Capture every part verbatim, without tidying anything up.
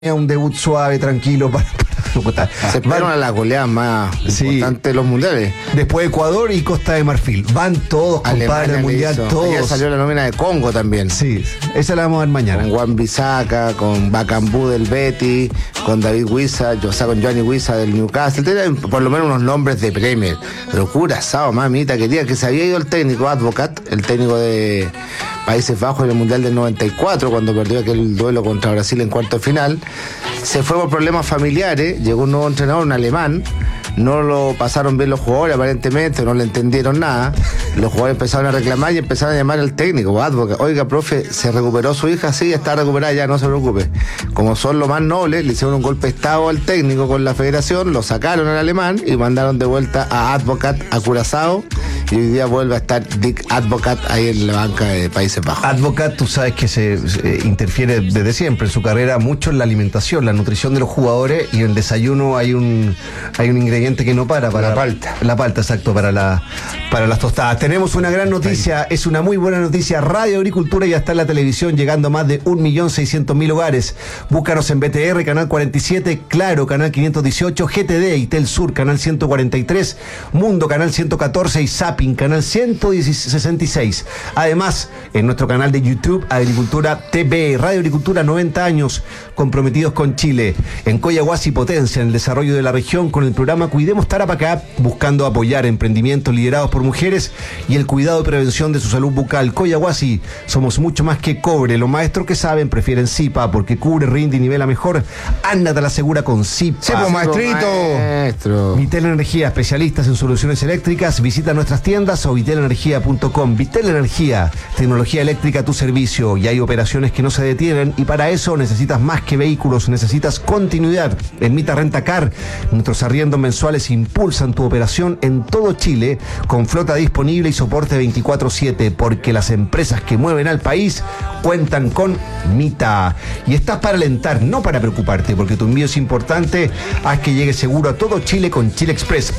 un debut suave, tranquilo para, para Se espera una de las goleadas más sí. importantes de los mundiales. Después Ecuador y Costa de Marfil. Van todos, compadre, al mundial, hizo. todos. Ya salió la nómina de Congo también. Sí, esa la vamos a ver mañana. Con Juan Bisaca, con Bacambú del Betis, con David Huiza, o sea, con Johnny Huiza del Newcastle. Tienen por lo menos unos nombres de Premier. Pero Curazao, mamita, quería que se había ido el técnico Advocat, el técnico de Países Bajos en el Mundial del noventa y cuatro, cuando perdió aquel duelo contra Brasil en cuarto de final. Se fue por problemas familiares, llegó un nuevo entrenador, un alemán. No lo pasaron bien los jugadores, aparentemente, no le entendieron nada. Los jugadores empezaron a reclamar y empezaron a llamar al técnico, Advocat. Oiga, profe, ¿se recuperó su hija? Sí, está recuperada ya, no se preocupe. Como son los más nobles, le hicieron un golpe de estado al técnico con la federación, lo sacaron al alemán y mandaron de vuelta a Advocat a Curazao. Y hoy día vuelve a estar Dick Advocat ahí en la banca de Países Bajos. Advocat, tú sabes que se, se interfiere desde siempre en su carrera mucho en la alimentación, la nutrición de los jugadores, y en el desayuno hay un hay un ingrediente que no para, para la palta. La palta, exacto, para la para las tostadas. Tenemos una gran noticia, es una muy buena noticia. Radio Agricultura ya está en la televisión, llegando a más de un millón seiscientos mil hogares. Búscanos en B T R, canal cuarenta y siete, Claro, canal quinientos dieciocho, G T D y Tel Sur, canal ciento cuarenta y tres, Mundo, canal ciento catorce y Zapping, canal ciento sesenta y seis. Además, en nuestro canal de YouTube, Agricultura T V, Radio Agricultura, noventa años comprometidos con Chile. En Coyahuasi potencia en el desarrollo de la región con el programa Cuidemos Tarapacá, buscando apoyar emprendimientos liderados por mujeres y el cuidado y prevención de su salud bucal. Coyahuasi, somos mucho más que cobre. Los maestros que saben prefieren Zipa porque cubre, rinde y nivela mejor. Anda te la segura con Zipa. Sí, pues, maestrito. Maestro. Vitel Energía, especialistas en soluciones eléctricas. Visita nuestras tiendas o vitel energía punto com. Vitel Energía, tecnología eléctrica a tu servicio. Y hay operaciones que no se detienen, y para eso necesitas más que vehículos, necesitas continuidad. En Mita Rentacar, nuestros arriendos mensuales impulsan tu operación en todo Chile, con flota disponible y soporte veinticuatro siete, porque las empresas que mueven al país cuentan con Mita. Y estás para alentar, no para preocuparte, porque tu envío es importante. Haz que llegue seguro a todo Chile con Chile Express.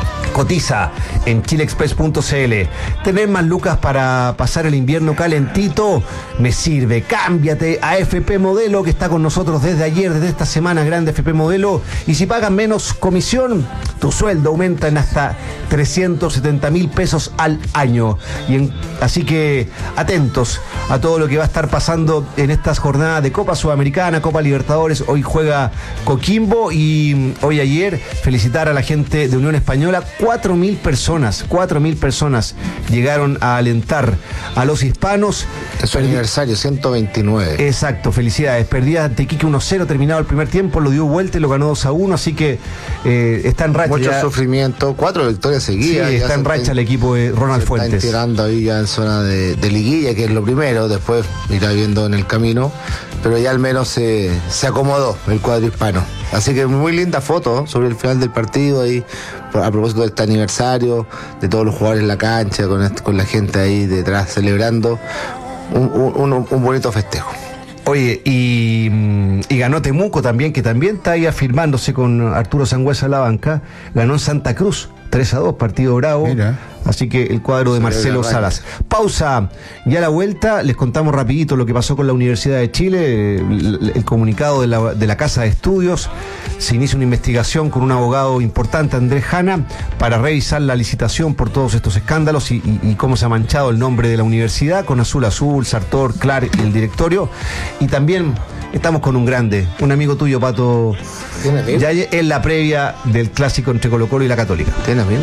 Cotiza en chile express punto c l. ¿Tener más lucas para pasar el invierno calentito? Me sirve. Cámbiate a F P Modelo, que está con nosotros desde ayer, desde esta semana. Grande F P Modelo. Y si pagan menos comisión, tu sueldo aumenta en hasta trescientos setenta mil pesos al año. Y en, así que atentos a todo lo que va a estar pasando en estas jornadas de Copa Sudamericana, Copa Libertadores. Hoy juega Coquimbo y hoy ayer felicitar a la gente de Unión Española. Cuatro mil personas, cuatro mil personas llegaron a alentar a los hispanos. Es su aniversario, ciento veintinueve. Exacto, felicidades. Perdía ante Iquique uno cero, terminado el primer tiempo, lo dio vuelta y lo ganó dos a uno, así que eh, está en racha. Mucho ya. Sufrimiento, cuatro victorias seguidas. Sí, está en racha el equipo de Ronald se Fuentes. Está tirando ahí ya en zona de, de liguilla, que es lo primero, después irá viendo en el camino, pero ya al menos se, se acomodó el cuadro hispano. Así que muy linda foto sobre el final del partido ahí, a propósito de este aniversario, de todos los jugadores en la cancha, con, este, con la gente ahí detrás celebrando un, un, un, un bonito festejo. Oye, y, y ganó Temuco también, que también está ahí afirmándose con Arturo Sangüesa en la banca. Ganó en Santa Cruz, tres a dos, partido bravo. Mira. Así que el cuadro de Marcelo Salas. Pausa. Ya a la vuelta les contamos rapidito lo que pasó con la Universidad de Chile, el, el comunicado de la, de la Casa de Estudios. Se inicia una investigación con un abogado importante, Andrés Jana, para revisar la licitación por todos estos escándalos y, y, y cómo se ha manchado el nombre de la universidad con Azul Azul, Sartor, Clark y el directorio. Y también estamos con un grande, un amigo tuyo, Pato, ya en la previa del clásico entre Colo Colo y la Católica. ¿Tienes amigo?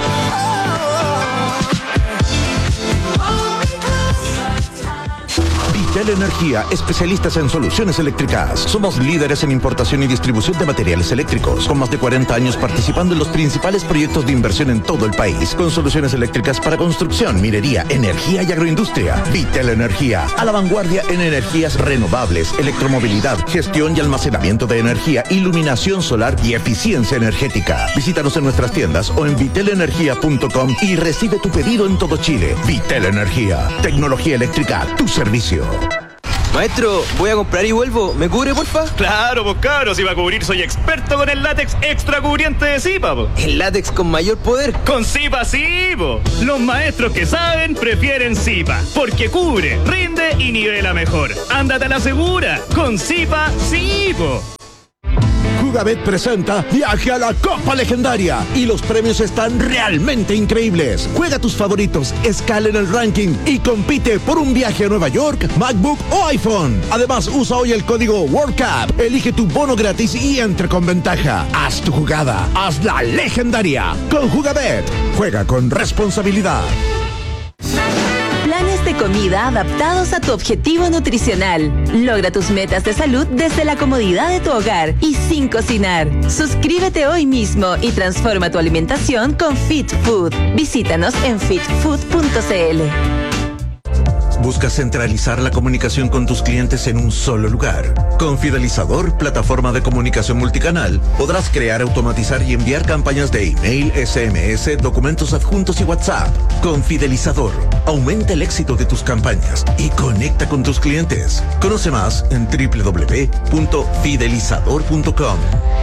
Vitel Energía, especialistas en soluciones eléctricas. Somos líderes en importación y distribución de materiales eléctricos, con más de cuarenta años participando en los principales proyectos de inversión en todo el país, con soluciones eléctricas para construcción, minería, energía y agroindustria. Vitel Energía, a la vanguardia en energías renovables, electromovilidad, gestión y almacenamiento de energía, iluminación solar y eficiencia energética. Visítanos en nuestras tiendas o en vitel energía punto com y recibe tu pedido en todo Chile. Vitel Energía, tecnología eléctrica a tu servicio. Maestro, voy a comprar y vuelvo. ¿Me cubre, porfa? Claro, pues cabro, si va a cubrir soy experto con el látex extra cubriente de Zipa, po. El látex con mayor poder. Con Zipa sí, po. Los maestros que saben prefieren Zipa, porque cubre, rinde y nivela mejor. Ándate a la segura, con Zipa sí, po. Jugabet presenta Viaje a la Copa Legendaria y los premios están realmente increíbles. Juega tus favoritos, escala en el ranking y compite por un viaje a Nueva York, MacBook o iPhone. Además, usa hoy el código WorldCup, elige tu bono gratis y entre con ventaja. Haz tu jugada, hazla legendaria con Jugabet. Juega con responsabilidad. Planes de comida adaptados a tu objetivo nutricional. Logra tus metas de salud desde la comodidad de tu hogar y sin cocinar. Suscríbete hoy mismo y transforma tu alimentación con Fit Food. Visítanos en fit food punto c l. ¿Buscas centralizar la comunicación con tus clientes en un solo lugar? Con Fidelizador, plataforma de comunicación multicanal, podrás crear, automatizar y enviar campañas de email, S M S, documentos adjuntos y WhatsApp. Con Fidelizador, aumenta el éxito de tus campañas y conecta con tus clientes. Conoce más en doble u doble u doble u punto fidelizador punto com.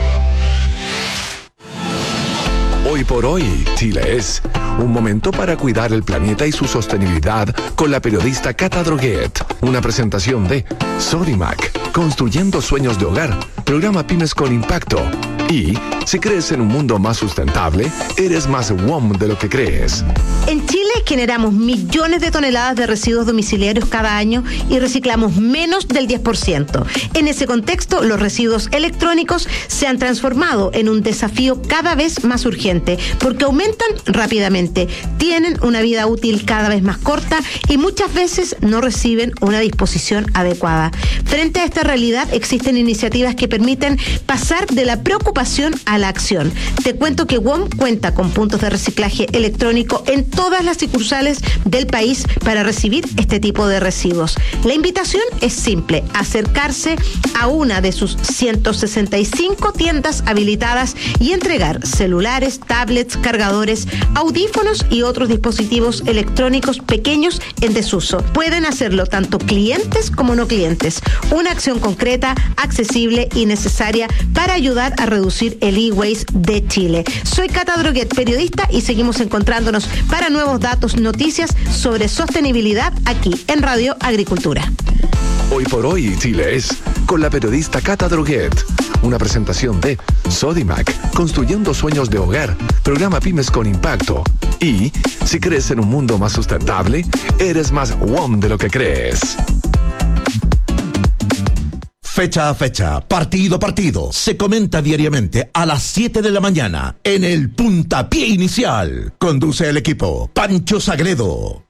Hoy por hoy, Chile es un momento para cuidar el planeta y su sostenibilidad con la periodista Cata Droguet. Una presentación de Sodimac, construyendo sueños de hogar, programa Pymes con Impacto. Y si crees en un mundo más sustentable, eres más W O M de lo que crees. En Chile generamos millones de toneladas de residuos domiciliarios cada año y reciclamos menos del diez por ciento. En ese contexto, los residuos electrónicos se han transformado en un desafío cada vez más urgente porque aumentan rápidamente, tienen una vida útil cada vez más corta y muchas veces no reciben una disposición adecuada. Frente a esta realidad, existen iniciativas que permiten pasar de la preocupación a la acción. Te cuento que W O M cuenta con puntos de reciclaje electrónico en todas las sucursales del país para recibir este tipo de residuos. La invitación es simple: acercarse a una de sus ciento sesenta y cinco tiendas habilitadas y entregar celulares, tablets, cargadores, audífonos y otros dispositivos electrónicos pequeños en desuso. Pueden hacerlo tanto clientes como no clientes. Una acción concreta, accesible y necesaria para ayudar a reducir el e-waste de Chile. Soy Cata Droguet, periodista, y seguimos encontrándonos para nuevos datos, noticias sobre sostenibilidad aquí en Radio Agricultura. Hoy por hoy, Chile es con la periodista Cata Droguet. Una presentación de Sodimac, construyendo sueños de hogar, programa Pymes con Impacto. Y si crees en un mundo más sustentable, eres más W O M de lo que crees. Fecha a fecha, partido a partido, se comenta diariamente a las siete de la mañana en el Puntapié Inicial. Conduce el equipo Pancho Sagredo.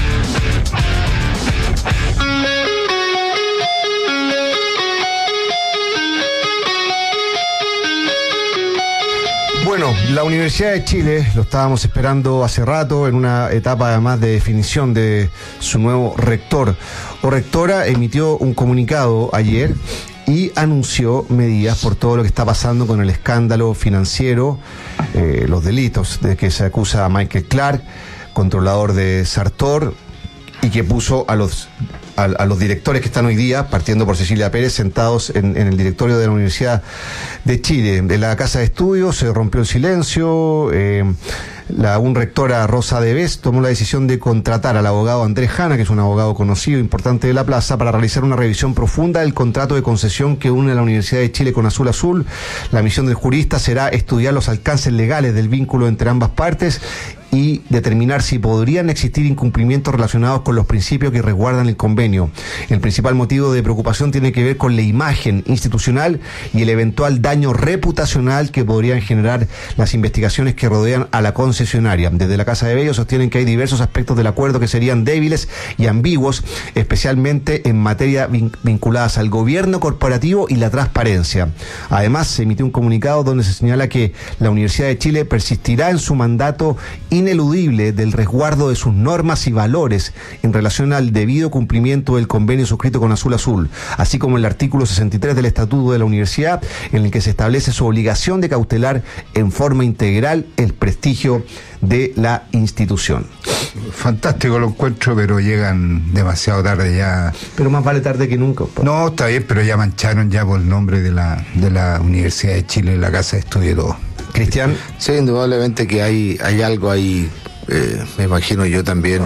Bueno, la Universidad de Chile, lo estábamos esperando hace rato, en una etapa además de definición de su nuevo rector o rectora, emitió un comunicado ayer y anunció medidas por todo lo que está pasando con el escándalo financiero, eh, los delitos de que se acusa a Michael Clark, controlador de Sartor, y que puso a los a, a los directores que están hoy día, partiendo por Cecilia Pérez, sentados en, en el directorio de la Universidad de Chile. En la Casa de Estudios se rompió el silencio. eh, La un rectora, Rosa Debes, tomó la decisión de contratar al abogado Andrés Jana, que es un abogado conocido, importante de la plaza, para realizar una revisión profunda del contrato de concesión que une a la Universidad de Chile con Azul Azul. La misión del jurista será estudiar los alcances legales del vínculo entre ambas partes y determinar si podrían existir incumplimientos relacionados con los principios que resguardan el convenio. El principal motivo de preocupación tiene que ver con la imagen institucional y el eventual daño reputacional que podrían generar las investigaciones que rodean a la concesionaria. Desde la Casa de Bello sostienen que hay diversos aspectos del acuerdo que serían débiles y ambiguos, especialmente en materia vin- vinculadas al gobierno corporativo y la transparencia. Además, se emitió un comunicado donde se señala que la Universidad de Chile persistirá en su mandato in ineludible del resguardo de sus normas y valores en relación al debido cumplimiento del convenio suscrito con Azul Azul, así como el artículo sesenta y tres del Estatuto de la Universidad, en el que se establece su obligación de cautelar en forma integral el prestigio de la institución. Fantástico lo encuentro, pero llegan demasiado tarde ya. Pero más vale tarde que nunca. Pa. No, está bien, pero ya mancharon ya por el nombre de la de la Universidad de Chile, la Casa de Estudio y todo. Cristian. Sí, indudablemente que hay, hay algo ahí, eh, me imagino yo también,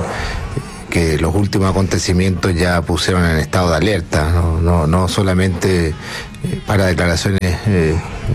que los últimos acontecimientos ya pusieron en estado de alerta, no, no, no solamente eh, para declaraciones eh,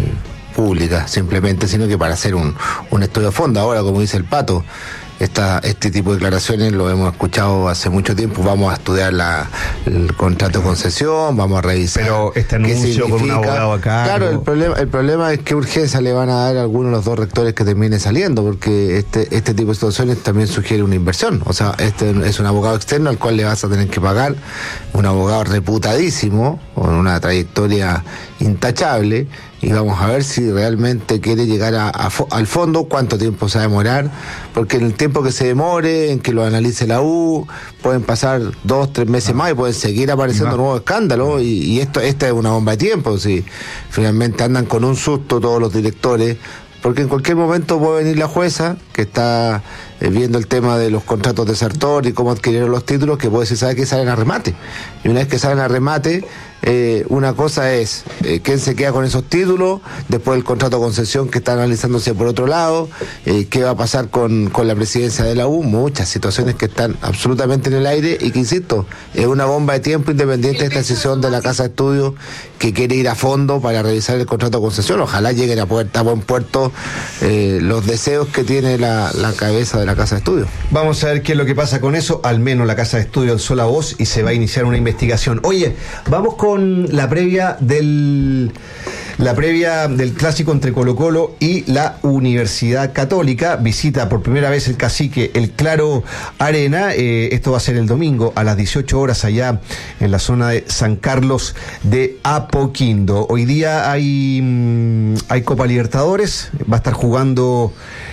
públicas simplemente, sino que para hacer un, un estudio a fondo. Ahora, como dice el Pato, Esta, este tipo de declaraciones lo hemos escuchado hace mucho tiempo. Vamos a estudiar la, el contrato de concesión, vamos a revisar. Pero este anuncio con un abogado acá. Claro, el problema, el problema es qué urgencia le van a dar a algunos de los dos rectores que termine saliendo, porque este, este tipo de situaciones también sugiere una inversión. O sea, este es un abogado externo al cual le vas a tener que pagar, un abogado reputadísimo, con una trayectoria intachable. Y vamos a ver si realmente quiere llegar a, a, al fondo, cuánto tiempo se va a demorar, porque en el tiempo que se demore, en que lo analice la U, pueden pasar dos, tres meses ah. más y pueden seguir apareciendo nuevos escándalos, y, y esto esta es una bomba de tiempo. Si finalmente andan con un susto todos los directores, porque en cualquier momento puede venir la jueza que está eh, viendo el tema de los contratos de Sartor y cómo adquirieron los títulos, que puede decir, ¿sabe qué? Salen a remate. Y una vez que salen a remate, eh, una cosa es eh, quién se queda con esos títulos, después el contrato de concesión que está analizándose por otro lado, eh, qué va a pasar con, con la presidencia de la U, muchas situaciones que están absolutamente en el aire y que, insisto, es una bomba de tiempo independiente de esta decisión de la Casa de Estudios que quiere ir a fondo para revisar el contrato de concesión. Ojalá lleguen a, puerta, a buen puerto eh, los deseos que tiene la, la cabeza de la Casa de Estudios. Vamos a ver qué es lo que pasa con eso. Al menos la Casa de Estudios alzó la voz y se va a iniciar una investigación. Oye, vamos con la previa del la previa del clásico entre Colo-Colo y la Universidad Católica. Visita por primera vez el cacique el Claro Arena. Eh, esto va a ser el domingo a las dieciocho horas allá en la zona de San Carlos de Apoquindo. Hoy día hay, mmm, hay Copa Libertadores. Va a estar jugando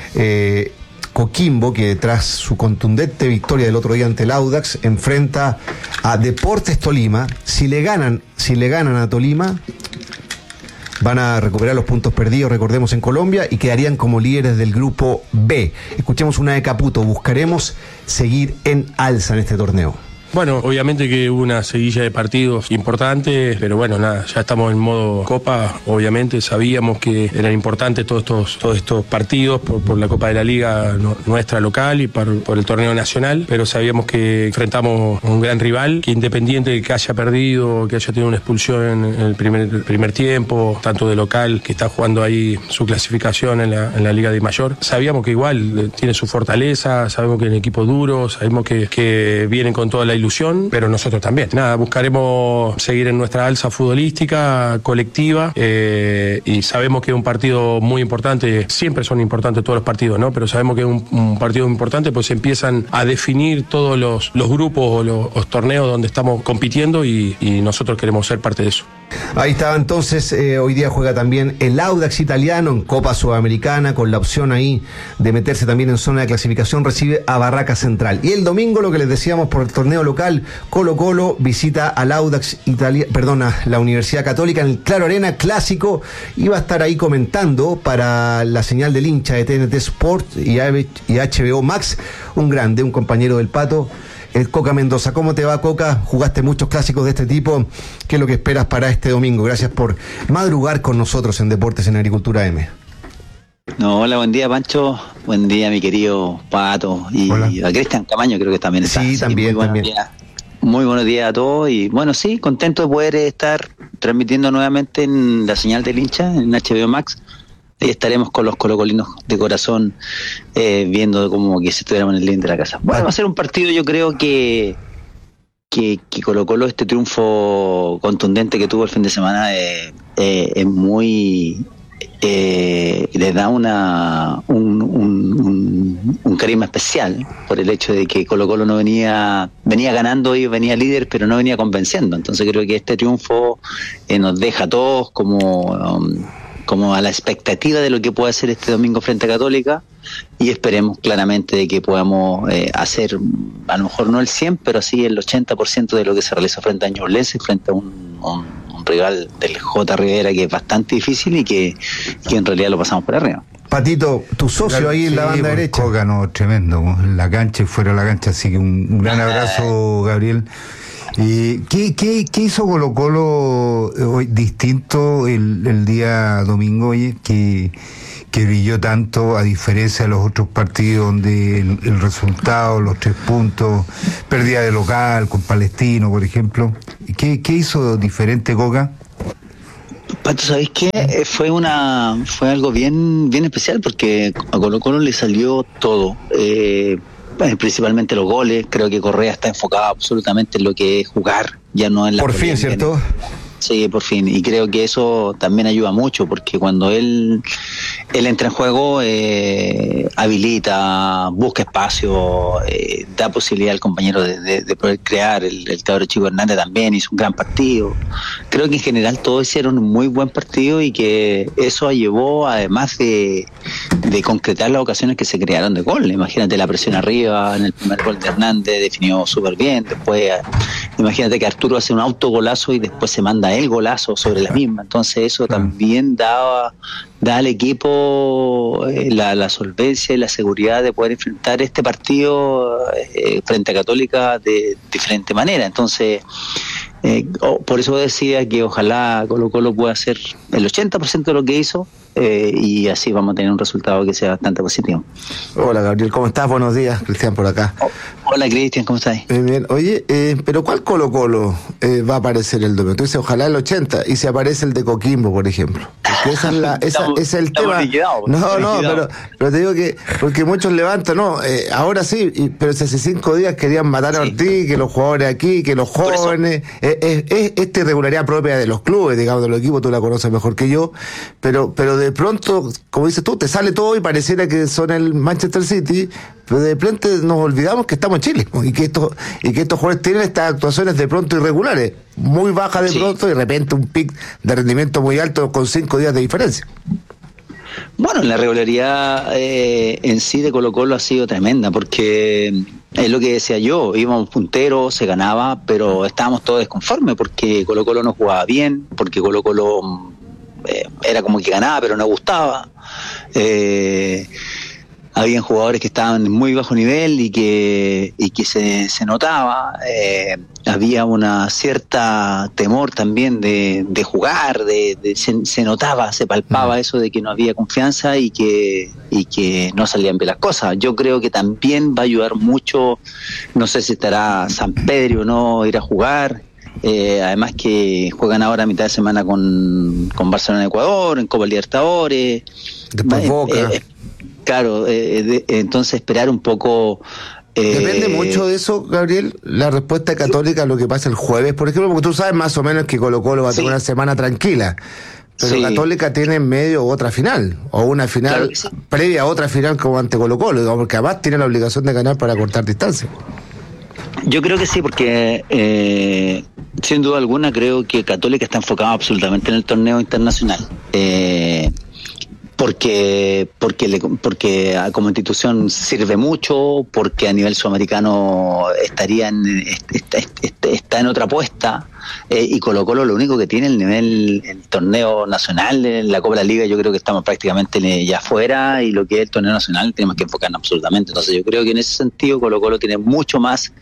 eh, Coquimbo, que tras su contundente victoria del otro día ante el Audax, enfrenta a Deportes Tolima. Si le ganan, si le ganan a Tolima, van a recuperar los puntos perdidos, recordemos, en Colombia, y quedarían como líderes del grupo B. Escuchemos una de Caputo. Buscaremos seguir en alza en este torneo. Bueno, obviamente que hubo una seguilla de partidos importantes, pero bueno, nada, ya estamos en modo Copa. Obviamente sabíamos que eran importantes todos estos, todos estos partidos por, por la Copa de la Liga no, nuestra local y por, por el torneo nacional, pero sabíamos que enfrentamos a un gran rival, que independiente de que haya perdido, que haya tenido una expulsión en el primer, el primer tiempo, tanto de local, que está jugando ahí su clasificación en la, en la Liga de Mayor, sabíamos que igual tiene su fortaleza, sabemos que es un equipo duro, sabemos que, que vienen con toda la ilusión, pero nosotros también. Nada, buscaremos seguir en nuestra alza futbolística, colectiva, eh, y sabemos que es un partido muy importante, siempre son importantes todos los partidos, ¿no? Pero sabemos que es un, un partido importante, pues empiezan a definir todos los, los grupos o los, los torneos donde estamos compitiendo y, y nosotros queremos ser parte de eso. Ahí estaba entonces, eh, hoy día juega también el Audax italiano en Copa Sudamericana, con la opción ahí de meterse también en zona de clasificación, recibe a Barraca Central. Y el domingo, lo que les decíamos por el torneo local, Colo-Colo visita al Audax Italia, perdona, la Universidad Católica en el Claro Arena, clásico, y va a estar ahí comentando para la señal del hincha de T N T Sport y H B O Max, un grande, un compañero del Pato, el Coca Mendoza. ¿Cómo te va, Coca? Jugaste muchos clásicos de este tipo. ¿Qué es lo que esperas para este domingo? Gracias por madrugar con nosotros en Deportes en Agricultura M. No, hola, buen día, Pancho. Buen día, mi querido Pato. Y hola. A Cristian Camaño creo que también está. Sí, también, muy también. Días. Muy buenos días a todos. Y bueno, sí, contento de poder estar transmitiendo nuevamente en la señal del hincha, en H B O Max. Y estaremos con los colocolinos de corazón, eh, viendo como que si estuviéramos en el living de la casa. Bueno, va a ser un partido, yo creo que que, que Colo Colo, este triunfo contundente que tuvo el fin de semana, eh, eh, es muy... Eh, le da una un, un, un, un carisma especial por el hecho de que Colo Colo no venía venía ganando y venía líder, pero no venía convenciendo. Entonces creo que este triunfo eh, nos deja a todos como... Um, como a la expectativa de lo que puede hacer este domingo frente a Católica, y esperemos claramente de que podamos eh, hacer, a lo mejor no el cien, pero sí el ochenta por ciento de lo que se realizó frente a Ñublense, frente a un, un, un rival del J. Rivera que es bastante difícil y que, que en realidad lo pasamos por arriba. Patito, tu socio Claro, ahí en la sí, banda pues, derecha. Coca, no, tremendo, en la cancha y fuera de la cancha, así que un, un gran abrazo, Gabriel. ¿Y qué, qué, qué hizo Colo Colo eh, hoy distinto el, el día domingo, oye, que, que brilló tanto a diferencia de los otros partidos donde el, el resultado, los tres puntos, pérdida de local con Palestino, por ejemplo? ¿Qué, qué hizo diferente, Coca? Pato, ¿sabéis qué? Eh, Fue una fue algo bien bien especial porque a Colo Colo le salió todo, eh, eh, principalmente los goles. Creo que Correa está enfocado absolutamente en lo que es jugar, ya no en la Por fin, polémica, ¿cierto? ¿no? Sí, por fin, y creo que eso también ayuda mucho porque cuando él él entra en juego, eh, habilita, busca espacio, eh, da posibilidad al compañero de, de, de poder crear. El, el cabro chico Hernández también hizo un gran partido. Creo que en general todos hicieron un muy buen partido y que eso llevó, además de, de concretar las ocasiones que se crearon de gol. Imagínate la presión arriba en el primer gol de Hernández, definió súper bien. Después, imagínate que Arturo hace un autogolazo y después se manda el golazo sobre la misma. Entonces eso también daba, da al equipo eh, la, la solvencia y la seguridad de poder enfrentar este partido eh, frente a Católica de diferente manera. Entonces, eh, oh, por eso decía que ojalá Colo Colo pueda hacer el ochenta por ciento de lo que hizo, eh, y así vamos a tener un resultado que sea bastante positivo. Hola, Gabriel, ¿cómo estás? Buenos días, Cristian por acá. Oh, hola, Cristian, ¿cómo estás? Bien, bien. Oye, eh, pero ¿cuál Colo Colo eh, va a aparecer el domingo? Tú dices, ojalá el ochenta, y si aparece el de Coquimbo, por ejemplo. Porque esa es la, esa, Estamos- ese es el estamos tema. liquidados, No, estamos no, liquidados. pero, pero te digo que, porque muchos levantan, no, eh, ahora sí, y- pero si hace cinco días querían matar a Sí. Ortiz, que los jugadores aquí, que los Por eso. jóvenes, es, es, es esta irregularidad propia de los clubes, digamos, de los equipos, tú la conoces mejor que yo, pero, pero de pronto, como dices tú, te sale todo y pareciera que son el Manchester City, pero de pronto nos olvidamos que estamos en Chile, ¿no? y que estos y que estos jugadores tienen estas actuaciones de pronto irregulares, muy bajas de Sí. pronto y de repente un pic de rendimiento muy alto con cinco días de diferencia. Bueno, la regularidad eh, en sí de Colo Colo ha sido tremenda porque es lo que decía yo, íbamos punteros, se ganaba, pero estábamos todos desconformes porque Colo Colo no jugaba bien, porque Colo Colo eh, era como que ganaba pero no gustaba. Eh, habían jugadores que estaban en muy bajo nivel y que y que se, se notaba. Eh, había una cierta temor también de, de jugar, de, de- se, se notaba, se palpaba eso de que no había confianza y que y que no salían bien las cosas. Yo creo que también va a ayudar mucho, no sé si estará San Pedro o no, ir a jugar. Eh, además que juegan ahora a mitad de semana con, con Barcelona Ecuador, en Copa Libertadores. Después Eh, Boca. eh, Claro, eh, de- entonces esperar un poco. eh, Depende mucho de eso, Gabriel, la respuesta católica a lo que pasa el jueves, por ejemplo, porque tú sabes más o menos que Colo Colo va a tener Sí. una semana tranquila. Pero Sí. Católica tiene en medio otra final, o una final Claro que sí. previa a otra final como ante Colo Colo, digamos, porque además tiene la obligación de ganar para cortar distancia. Yo creo que sí, porque eh, sin duda alguna creo que Católica está enfocada absolutamente en el torneo internacional. Eh, porque porque le, porque ah, como institución sirve mucho, porque a nivel sudamericano estaría en, está, está, está en otra apuesta, eh, y Colo Colo lo único que tiene el nivel, el torneo nacional, en la Copa de la Liga yo creo que estamos prácticamente ya afuera, y lo que es el torneo nacional tenemos que enfocarnos absolutamente. Entonces yo creo que en ese sentido Colo Colo tiene mucho más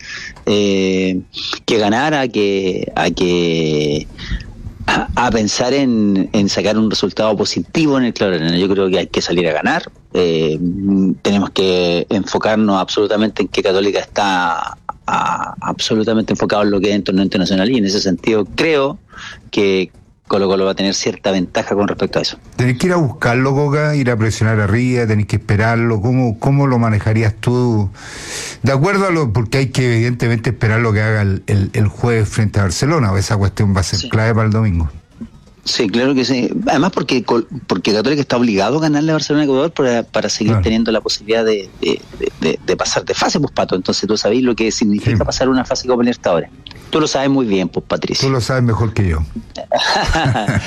eh, que ganar a que a que A, a pensar en, en sacar un resultado positivo en el Claro Arena. Yo creo que hay que salir a ganar. Eh, tenemos que enfocarnos absolutamente en que Católica está a, absolutamente enfocado en lo que es el torneo internacional, y en ese sentido creo que Colo Colo va a tener cierta ventaja con respecto a eso. ¿Tenés que ir a buscarlo, Coca? ¿Ir a presionar arriba? ¿Tenés que esperarlo? ¿Cómo, cómo lo manejarías tú? De acuerdo a lo, porque hay que evidentemente esperar lo que haga el, el, el jueves frente a Barcelona, o esa cuestión va a ser Sí. clave para el domingo. Sí, claro que sí. Además porque Col- porque Católica está obligado a ganarle a Barcelona Ecuador para, para seguir Claro. teniendo la posibilidad de, de, de- de- de pasar de fase, pues, Pato. Entonces tú sabés lo que significa Sí. pasar una fase Copa Libertadores. Tú lo sabes muy bien, pues, Patricio. Tú lo sabes mejor que yo.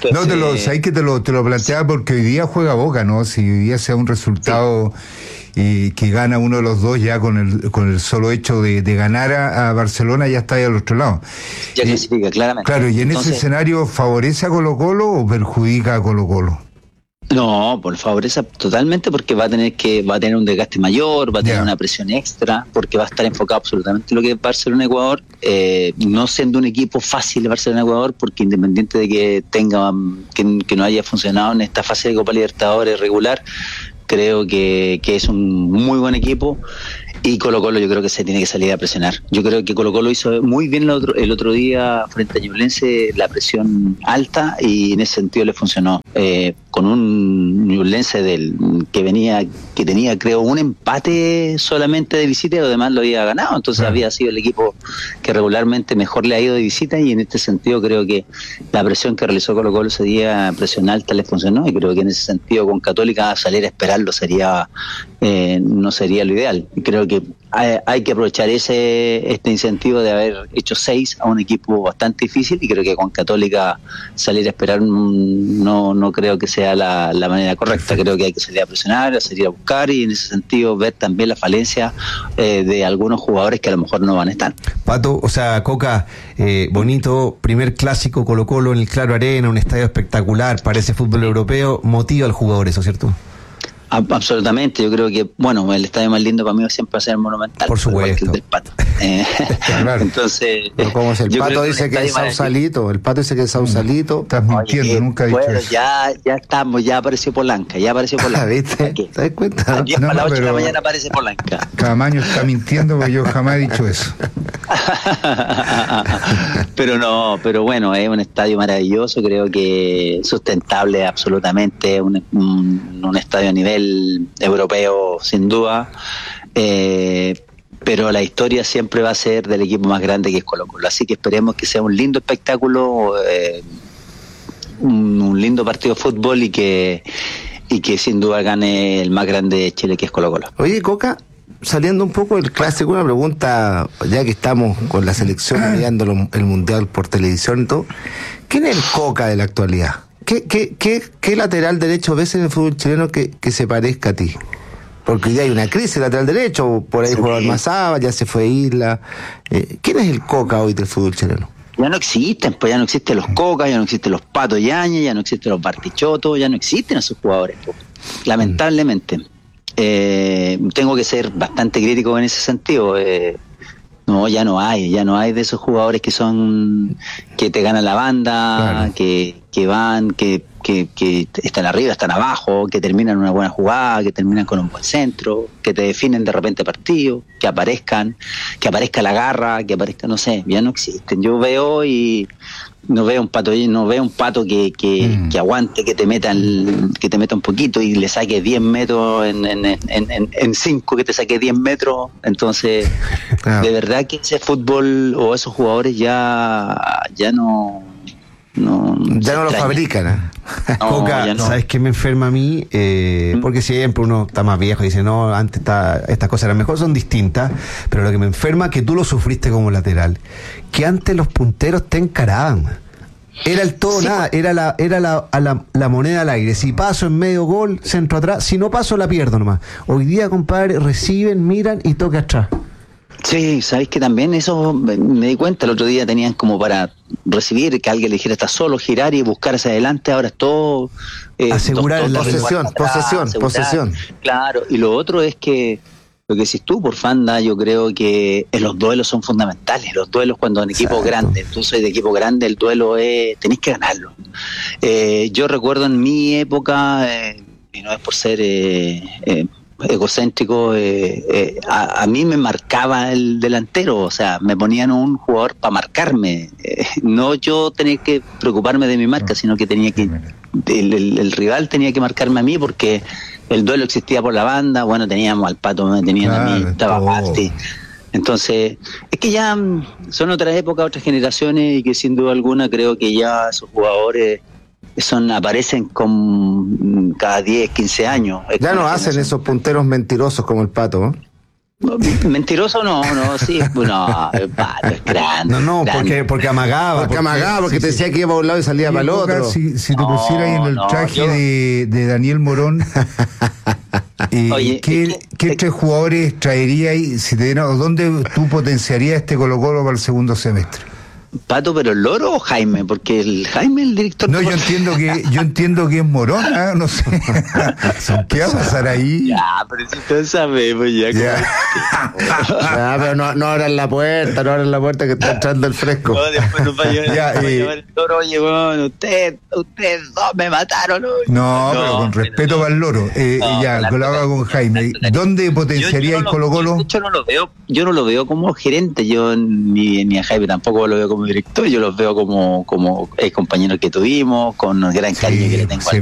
Entonces, no, te lo, sabes que te lo, te lo planteaba porque hoy día juega Boca, ¿no? Si hoy día sea un resultado sí. eh, que gana uno de los dos ya con el con el solo hecho de, de ganar a, a Barcelona, ya está ahí al otro lado. Ya clasifica, claramente. Claro, y en Entonces, ese escenario, ¿favorece a Colo-Colo o perjudica a Colo-Colo? No, por favorece totalmente porque va a tener que va a tener un desgaste mayor, va a tener yeah. una presión extra, porque va a estar enfocado absolutamente en lo que es Barcelona-Ecuador, eh, no siendo un equipo fácil de Barcelona-Ecuador, porque independiente de que tenga que, que no haya funcionado en esta fase de Copa Libertadores regular, creo que, que es un muy buen equipo. Y Colo-Colo yo creo que se tiene que salir a presionar. Yo creo que Colo-Colo hizo muy bien el otro, el otro día frente a Ñublense, la presión alta, y en ese sentido le funcionó. Eh, con un Ñublense del que venía, que tenía creo un empate solamente de visita y además lo había ganado. Entonces había sido el equipo que regularmente mejor le ha ido de visita, y en este sentido creo que la presión que realizó Colo-Colo ese día, presión alta, le funcionó, y creo que en ese sentido con Católica salir a esperarlo sería eh, no sería lo ideal. Creo que hay, hay que aprovechar ese este incentivo de haber hecho seis a un equipo bastante difícil, y creo que con Católica salir a esperar no no creo que sea la, la manera correcta. Creo que hay que salir a presionar, a salir a buscar, y en ese sentido ver también la falencia eh, de algunos jugadores que a lo mejor no van a estar. Pato, o sea, Coca, eh, bonito, primer clásico Colo-Colo en el Claro Arena, un estadio espectacular, parece fútbol europeo, motiva al jugador eso, ¿cierto? Absolutamente, yo creo que, bueno, el estadio más lindo para mí siempre va a ser el Monumental. Por supuesto. El del Pato. Eh, claro. Entonces, no, como es el Pato dice que es Sausalito, el Pato dice que es Sausalito. Estás mintiendo, nunca he dicho bueno, eso. ya, ya estamos, ya apareció Polanca, ya apareció Polanca. ¿Viste? ¿Te das cuenta? A diez no, para las no, ocho de la pero... mañana aparece Polanca. Camaño está mintiendo porque yo jamás he dicho eso. Pero no, pero bueno, es un estadio maravilloso, creo que sustentable absolutamente, un, un, un estadio a nivel europeo sin duda, eh, pero la historia siempre va a ser del equipo más grande que es Colo-Colo, así que esperemos que sea un lindo espectáculo, eh, un, un lindo partido de fútbol, y que y que sin duda gane el más grande de Chile, que es Colo-Colo. Oye, Coca, saliendo un poco del clásico, una pregunta, ya que estamos con la selección mirando el Mundial por televisión y todo, ¿quién es el Coca de la actualidad? ¿Qué, qué, qué, qué lateral derecho ves en el fútbol chileno que, que se parezca a ti? Porque ya hay una crisis lateral derecho, por ahí sí. Juega Almazaba, ya se fue Isla. Eh, ¿Quién es el Coca hoy del fútbol chileno? Ya no existen, pues ya no existen los Cocas, ya no existen los Pato Yañez, ya no existen los Bartichotto, ya no existen esos jugadores, pues, lamentablemente. Eh, tengo que ser bastante crítico en ese sentido. Eh, no, ya no hay, ya no hay de esos jugadores que son, que te ganan la banda, claro. que, que van, que, que, que están arriba, están abajo, que terminan una buena jugada, que terminan con un buen centro, que te definen de repente partido, que aparezcan, que aparezca la garra, que aparezca, no sé, ya no existen. Yo veo y no veo un pato, no veo un pato que, que, mm. que aguante, que te meta el, que te meta un poquito y le saque diez metros en en en en, en cinco, que te saque diez metros. Entonces, claro. De verdad que ese fútbol o esos jugadores ya ya no no ya no lo fabrican. ¿eh? No, Coca, no. ¿Sabes qué me enferma a mí? Eh, ¿Mm? Porque siempre uno está más viejo y dice, no, antes está, estas cosas eran mejor, son distintas, pero lo que me enferma, que tú lo sufriste como lateral, que antes los punteros te encaraban. Era el todo, sí, nada, era la era la, a la, la moneda al aire. Si paso en medio gol, centro atrás, si no paso la pierdo nomás. Hoy día, compadre, reciben, miran y toca atrás. Sí, sabéis que también eso me, me di cuenta, el otro día tenían como para recibir, que alguien le dijera está solo, girar y buscar hacia adelante, ahora es todo eh, asegurar to, to, la posesión, atrás, posesión, asegurar, posesión. Claro, y lo otro es que lo que decís tú, por Fanda, yo creo que los duelos son fundamentales, los duelos cuando en equipo grande, tú soy de equipo grande, el duelo es, tenés que ganarlo. Eh, yo recuerdo en mi época, eh, y no es por ser eh, eh, egocéntrico, eh, eh, a, a mí me marcaba el delantero, o sea, me ponían un jugador para marcarme, eh, no yo tenía que preocuparme de mi marca, sino que tenía que el, el, el rival tenía que marcarme a mí, porque el duelo existía por la banda, bueno, teníamos al Pato, me tenían claro, a mí, estaba Basti. Entonces, es que ya son otras épocas, otras generaciones, y que sin duda alguna creo que ya esos jugadores son aparecen con cada diez, quince años. Ya no hacen esos punteros mentirosos como el Pato, ¿eh? Mentiroso no, no, sí, no, el Pato es grande. No, no, grande. porque, porque amagaba. Porque, porque amagaba, porque sí, te decía sí. que iba para un lado y salía y para el otro. Si, si te pusieras ahí en el no, traje yo... de, de Daniel Morón, eh, Oye, ¿qué, es que, ¿qué es... tres jugadores traerías y si te dieran, dónde tú potenciarías este Colo-Colo para el segundo semestre? Pato, pero el Loro o Jaime, porque el Jaime el director. No, yo entiendo que yo entiendo que es Morón, ¿eh? No sé. ¿Qué va a pasar ahí? Ya, pero si todos sabemos ya. Ya, ya pero no, no abran la puerta, no abran la puerta que está entrando el fresco. No, después nos va a llevar, ya, nos va a eh, llevar el Loro. Oye, bueno, usted, ustedes dos me mataron. ¿no? No, no, pero con respeto para el Loro. Eh, no, ya, lo hago con Jaime. ¿Dónde potenciaría el Colo-Colo? Yo, yo no lo veo, yo no lo veo como gerente, yo ni, ni a Jaime tampoco lo veo como director, yo los veo como, como eh, compañeros que tuvimos, con el gran cariño sí, que le tengo sí. al